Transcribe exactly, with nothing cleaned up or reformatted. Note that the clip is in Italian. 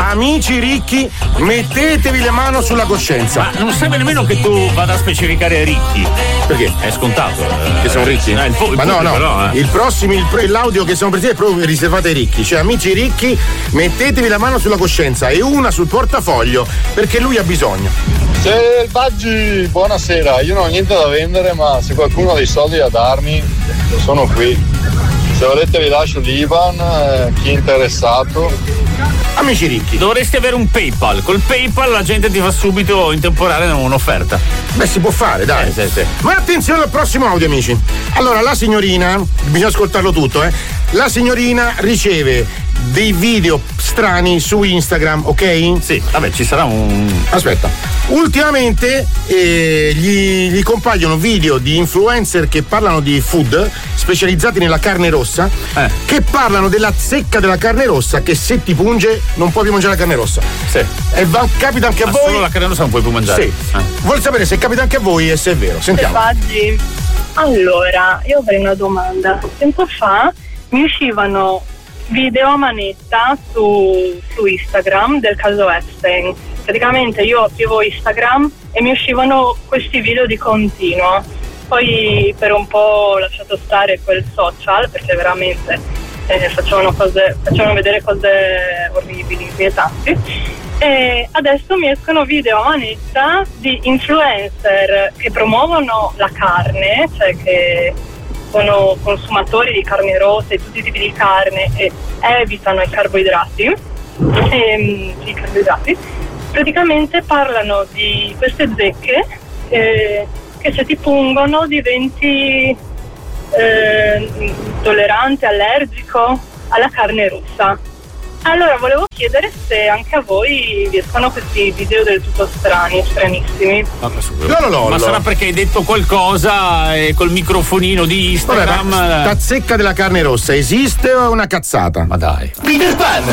amici ricchi, mettetevi le mani sulla coscienza. Ma non serve nemmeno che tu vada a specificare ricchi. Perché? È scontato. Eh, che sono ricchi? Eh, il po- il Ma no, no, però, eh. il prossimo, il, l'audio che stiamo per dire è proprio riservato ai ricchi. Cioè, amici ricchi, mettetevi la mano sulla coscienza e una sul portafoglio, perché lui ha bisogno. Selvaggi, buonasera. Io non ho niente da vendere, ma se qualcuno ha dei soldi da darmi, sono qui. Se volete vi lascio l'I B A N, eh, chi è interessato. Amici ricchi. Dovresti avere un PayPal. Col PayPal la gente ti fa subito intemporare un'offerta. Beh, si può fare, dai. Eh, sì, sì. Ma attenzione al prossimo audio, amici. Allora, la signorina, bisogna ascoltarlo tutto, eh. La signorina riceve dei video strani su Instagram, ok? Sì, vabbè, ci sarà un. Aspetta. Ultimamente eh, gli, gli compaiono video di influencer che parlano di food, specializzati nella carne rossa, eh. che parlano della zecca della carne rossa, che se ti punge non puoi più mangiare la carne rossa. Sì. E va, capita anche Ma a voi. solo la carne rossa non puoi più mangiare. Sì. Eh. Vuol sapere se capita anche a voi e se è vero. Sentiamo. Selvaggi. Allora, io avrei una domanda. Tempo fa mi uscivano video a manetta su, su Instagram del caso Epstein. Praticamente io aprivo Instagram e mi uscivano questi video di continuo. Poi per un po' ho lasciato stare quel social perché veramente eh, facevano cose, facevano vedere cose orribili, inquietanti. E adesso mi escono video a manetta di influencer che promuovono la carne, cioè che sono consumatori di carne rossa e tutti i tipi di carne e evitano i carboidrati, e, i carboidrati. Praticamente parlano di queste zecche eh, che se ti pungono diventi eh, intollerante, allergico alla carne rossa. Allora volevo chiedere se anche a voi vi escono questi video del tutto strani, stranissimi. No, no, no, ma no. sarà perché hai detto qualcosa e col microfonino di Instagram. Vabbè, ma sta zecca della carne rossa esiste o è una cazzata? Ma dai. Peter Pan!